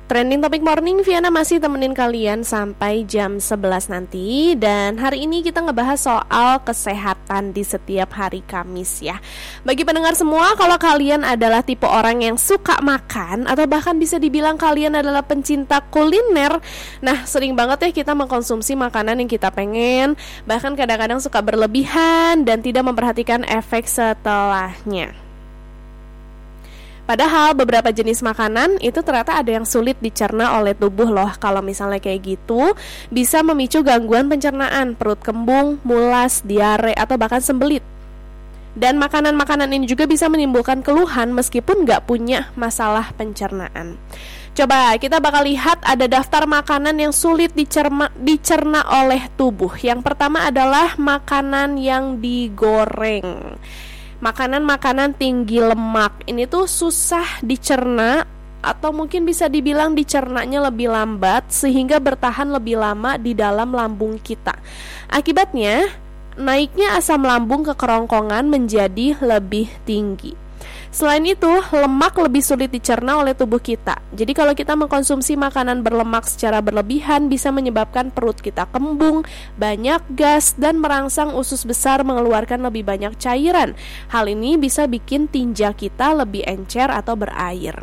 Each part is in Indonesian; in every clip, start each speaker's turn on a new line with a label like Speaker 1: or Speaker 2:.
Speaker 1: Trending Topik Morning, Viana masih temenin kalian sampai jam 11 nanti. Dan hari ini kita ngebahas soal kesehatan di setiap hari Kamis ya. Bagi pendengar semua, kalau kalian adalah tipe orang yang suka makan, atau bahkan bisa dibilang kalian adalah pencinta kuliner, nah sering banget ya kita mengkonsumsi makanan yang kita pengen, bahkan kadang-kadang suka berlebihan dan tidak memperhatikan efek setelahnya. Padahal beberapa jenis makanan itu ternyata ada yang sulit dicerna oleh tubuh loh. Kalau misalnya kayak gitu, bisa memicu gangguan pencernaan, perut kembung, mulas, diare, atau bahkan sembelit. Dan makanan-makanan ini juga bisa menimbulkan keluhan meskipun nggak punya masalah pencernaan. Coba kita bakal lihat ada daftar makanan yang sulit dicerna oleh tubuh. Yang pertama adalah makanan yang digoreng. Makanan-makanan tinggi lemak ini tuh susah dicerna, atau mungkin bisa dibilang dicernanya lebih lambat sehingga bertahan lebih lama di dalam lambung kita. Akibatnya, naiknya asam lambung ke kerongkongan menjadi lebih tinggi. Selain itu, lemak lebih sulit dicerna oleh tubuh kita. Jadi kalau kita mengkonsumsi makanan berlemak secara berlebihan bisa menyebabkan perut kita kembung, banyak gas, dan merangsang usus besar mengeluarkan lebih banyak cairan. Hal ini bisa bikin tinja kita lebih encer atau berair.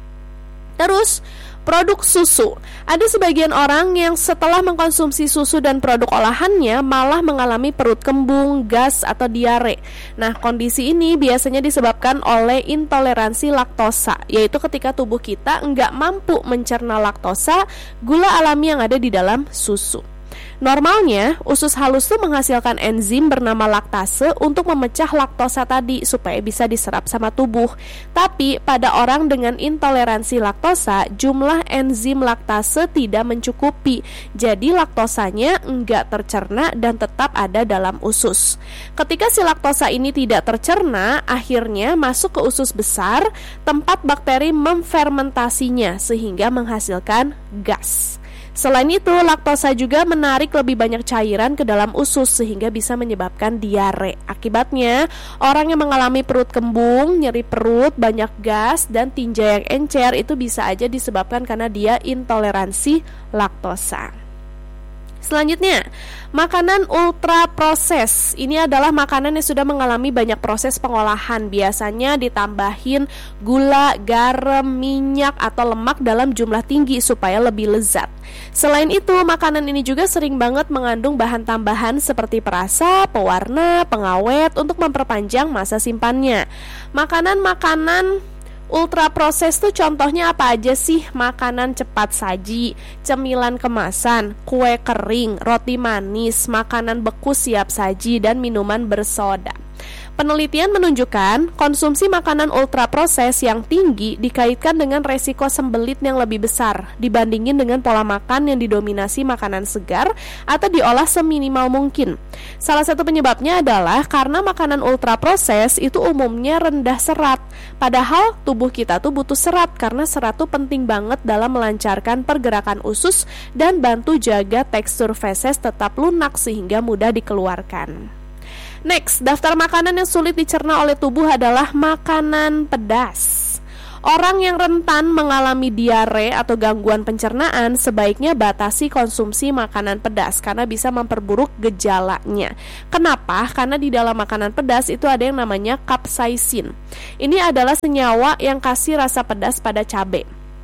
Speaker 1: Terus, produk susu. Ada sebagian orang yang setelah mengkonsumsi susu dan produk olahannya malah mengalami perut kembung, gas, atau diare. Nah, kondisi ini biasanya disebabkan oleh intoleransi laktosa, yaitu ketika tubuh kita nggak mampu mencerna laktosa, gula alami yang ada di dalam susu. Normalnya, usus halus itu menghasilkan enzim bernama laktase untuk memecah laktosa tadi supaya bisa diserap sama tubuh. Tapi pada orang dengan intoleransi laktosa, jumlah enzim laktase tidak mencukupi. Jadi laktosanya enggak tercerna dan tetap ada dalam usus. Ketika si laktosa ini tidak tercerna, akhirnya masuk ke usus besar, tempat bakteri memfermentasinya sehingga menghasilkan gas. Selain itu, laktosa juga menarik lebih banyak cairan ke dalam usus sehingga bisa menyebabkan diare. Akibatnya, orang yang mengalami perut kembung, nyeri perut, banyak gas, dan tinja yang encer itu bisa aja disebabkan karena dia intoleransi laktosa. Selanjutnya, makanan ultra proses. Ini adalah makanan yang sudah mengalami banyak proses pengolahan. Biasanya ditambahin gula, garam, minyak, atau lemak dalam jumlah tinggi supaya lebih lezat. Selain itu, makanan ini juga sering banget mengandung bahan tambahan seperti perasa, pewarna, pengawet untuk memperpanjang masa simpannya. Makanan-makanan ultra proses tuh contohnya apa aja sih? Makanan cepat saji, cemilan kemasan, kue kering, roti manis, makanan beku siap saji, dan minuman bersoda. Penelitian menunjukkan konsumsi makanan ultra proses yang tinggi dikaitkan dengan resiko sembelit yang lebih besar dibandingin dengan pola makan yang didominasi makanan segar atau diolah seminimal mungkin. Salah satu penyebabnya adalah karena makanan ultra proses itu umumnya rendah serat. Padahal tubuh kita tuh butuh serat karena serat tuh penting banget dalam melancarkan pergerakan usus dan bantu jaga tekstur feses tetap lunak sehingga mudah dikeluarkan. Next, daftar makanan yang sulit dicerna oleh tubuh adalah makanan pedas. Orang yang rentan mengalami diare atau gangguan pencernaan sebaiknya batasi konsumsi makanan pedas karena bisa memperburuk gejalanya. Kenapa? Karena di dalam makanan pedas itu ada yang namanya capsaicin. Ini adalah senyawa yang kasih rasa pedas pada cabai.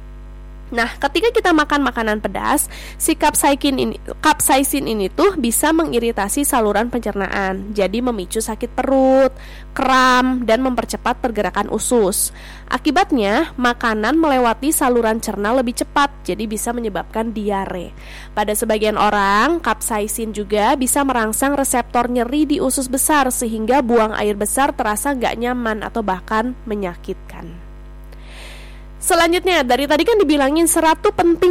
Speaker 1: Nah, ketika kita makan makanan pedas, si capsaicin ini tuh bisa mengiritasi saluran pencernaan, jadi memicu sakit perut, kram, dan mempercepat pergerakan usus. Akibatnya, makanan melewati saluran cerna lebih cepat, jadi bisa menyebabkan diare. Pada sebagian orang, capsaicin juga bisa merangsang reseptor nyeri di usus besar sehingga buang air besar terasa nggak nyaman atau bahkan menyakitkan. Selanjutnya, dari tadi kan dibilangin serat tuh penting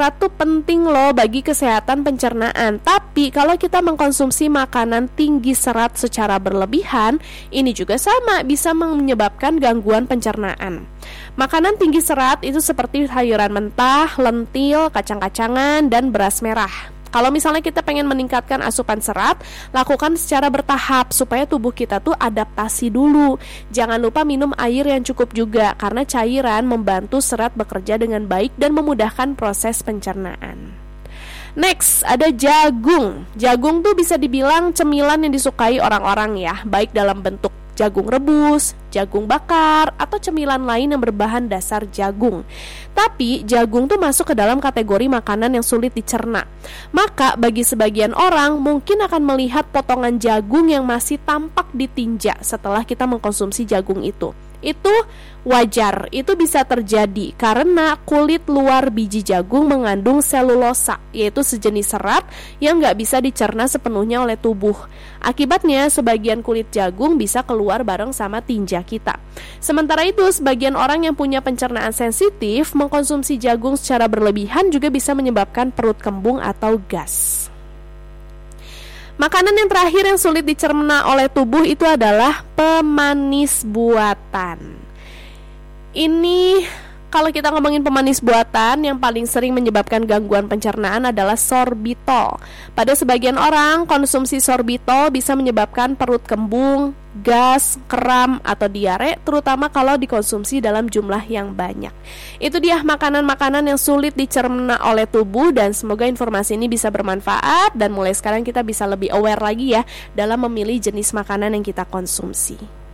Speaker 1: loh bagi kesehatan pencernaan. Tapi kalau kita mengkonsumsi makanan tinggi serat secara berlebihan, ini juga sama bisa menyebabkan gangguan pencernaan. Makanan tinggi serat itu seperti sayuran mentah, lentil, kacang-kacangan, dan beras merah. Kalau misalnya kita pengen meningkatkan asupan serat, lakukan secara bertahap supaya tubuh kita tuh adaptasi dulu. Jangan lupa minum air yang cukup juga, karena cairan membantu serat bekerja dengan baik dan memudahkan proses pencernaan. Next, ada jagung. Jagung tuh bisa dibilang cemilan yang disukai orang-orang ya, baik dalam bentuk jagung rebus, jagung bakar, atau cemilan lain yang berbahan dasar jagung. Tapi jagung tuh masuk ke dalam kategori makanan yang sulit dicerna. Maka bagi sebagian orang mungkin akan melihat potongan jagung yang masih tampak ditinja setelah kita mengkonsumsi jagung itu. Itu wajar, itu bisa terjadi karena kulit luar biji jagung mengandung selulosa, yaitu sejenis serat yang nggak bisa dicerna sepenuhnya oleh tubuh. Akibatnya sebagian kulit jagung bisa keluar bareng sama tinja kita. Sementara itu sebagian orang yang punya pencernaan sensitif mengkonsumsi jagung secara berlebihan juga bisa menyebabkan perut kembung atau gas. Makanan yang terakhir yang sulit dicerna oleh tubuh itu adalah pemanis buatan. Ini kalau kita ngomongin pemanis buatan, yang paling sering menyebabkan gangguan pencernaan adalah sorbitol. Pada sebagian orang, konsumsi sorbitol bisa menyebabkan perut kembung, gas, kram, atau diare, terutama kalau dikonsumsi dalam jumlah yang banyak. Itu dia makanan-makanan yang sulit dicerna oleh tubuh, dan semoga informasi ini bisa bermanfaat dan mulai sekarang kita bisa lebih aware lagi ya dalam memilih jenis makanan yang kita konsumsi.